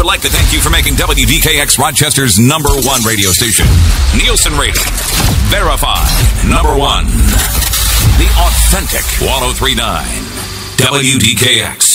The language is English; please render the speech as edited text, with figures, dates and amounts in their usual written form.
would like to thank you for making WDKX Rochester's #1 radio station. Nielsen rating. Verified. #1. The authentic 103.9 WDKX.